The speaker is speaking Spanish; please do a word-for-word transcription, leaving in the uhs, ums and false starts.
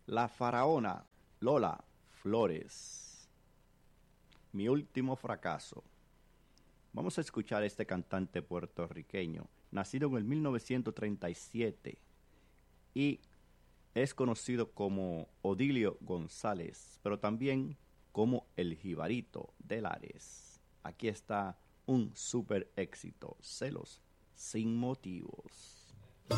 La faraona Lola Flores. Mi último fracaso. Vamos a escuchar a este cantante puertorriqueño, nacido en el mil novecientos treinta y siete y es conocido como Odilio González, pero también como el Jibarito de Lares. Aquí está un super éxito, Celos sin motivos.